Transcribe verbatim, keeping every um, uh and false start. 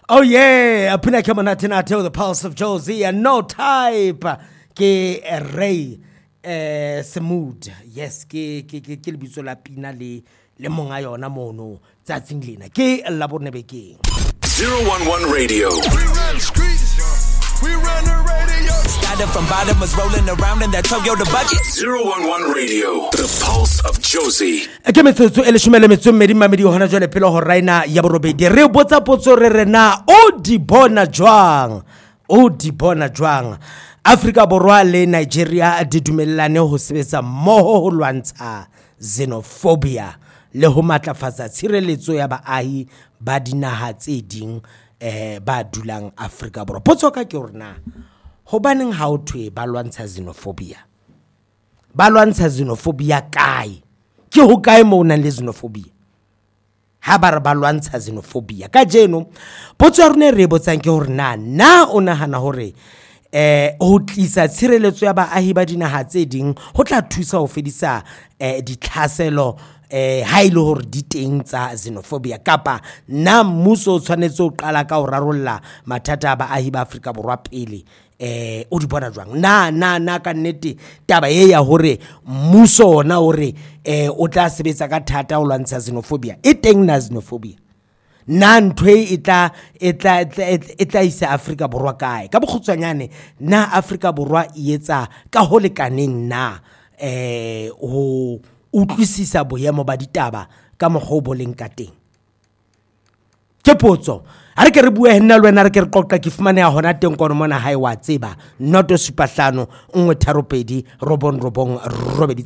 Oh yeah, Pina Kamanatinato, the pulse of Josie, and no type. Ke Ray eh Semood. Yes, ke ke ke ke bitso la pina le le monga yona mono tsatsing lena. Ke la bone bekeng. zero one one Radio. We run the streets. We run the radio. Started from bottom, was rolling around in that Toyota budget. zero one one Radio. The pulse of Josie. Ke metsotso e le shumele metso mmedi mamedi hona jwale pelo ho raina ya borobedi re botsa potso re rena o di bona jwang o di bona jwang Afrika Borwa le Nigeria di dumellane ho sebetsa mmoho ho lwantsha xenophobia le ho matlafatsa tshireletso ya baahi ba dinaha tse ding eh ba dulang Afrika Borwa. Potso ka ke rena hobaneng ha o thwe ba lwantsha xenophobia ba lwantsha xenophobia kae ke ho kae mo nang le xenophobia ha ba re ba lwantsha xenophobia ka jeno potso ya rena re botsang ke hore na na o nahana hore eh ho tlisa tshireletso ya baahi ba dinaha tse ding ho tla thusa ho fedisa eh ditlhaselo eh ha ile hore di teng tsa xenophobia kapa na mmuso o tshwanetse ho qala ka ho rarolla mathata a baahi ba Afrika Borwa pele eh o di bona jwang na na na ka nnete taba ye ya hore mmuso ona hore eh o tla sebetsa ka thata ho lwantsha xenophobia e teng na xenophobia na ntwe itla itla itla isa Afrika Borwa kae ka bokgutsanyane na Afrika Borwa e etsa ka ho lekaneng na eh ho utlwisisa boemo ba ditaba ka mogho boleng ka teng ke potso ha re ke re bua henna le wena re ke re qoqa ke fumane ya hona teng kono mona hae wa tseba noto supahlano nngwe tharo pedi robong robong robedi